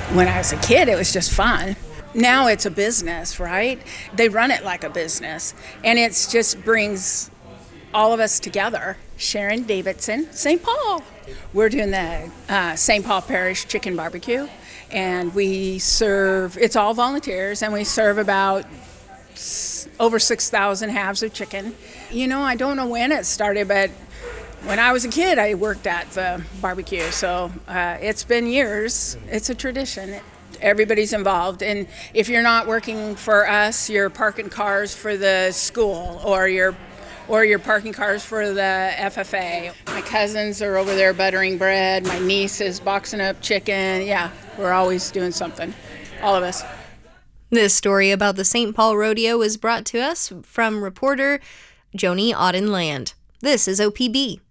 When I was a kid, it was just fun. Now it's a business, right? They run it like a business, and it just brings all of us together. Sharon Davidson, St. Paul. We're doing the St. Paul Parish Chicken Barbecue, and we serve, it's all volunteers, and we serve about over 6,000 halves of chicken. I don't know when it started, but when I was a kid, I worked at the barbecue, so it's been years. It's a tradition. Everybody's involved, and if you're not working for us, you're parking cars for the school, or you're parking cars for the FFA. My cousins are over there buttering bread. My niece is boxing up chicken. Yeah, we're always doing something, all of us. This story about the St. Paul Rodeo was brought to us from reporter Joni Audenland. This is OPB.